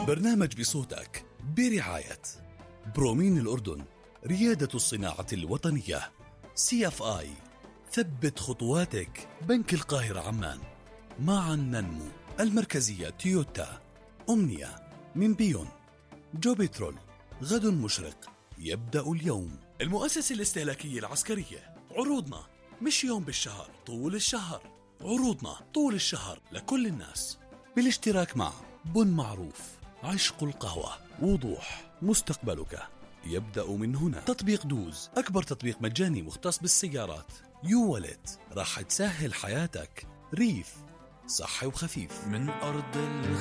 برنامج بصوتك برعاية برومين الأردن، ريادة الصناعة الوطنية. CFI، ثبت خطواتك. بنك القاهرة عمان، معا ننمو. المركزية تويوتا. أمنية من بيون. جوبيترول، غد مشرق يبدأ اليوم. المؤسسة الاستهلاكية العسكرية، عروضنا مش يوم بالشهر، طول الشهر. عروضنا طول الشهر لكل الناس، بالاشتراك مع بن معروف، عشق القهوة، وضوح. مستقبلك يبدأ من هنا. تطبيق دوز، أكبر تطبيق مجاني مختص بالسيارات. يوالت، راح تسهل حياتك. ريف، صحي وخفيف. من أرض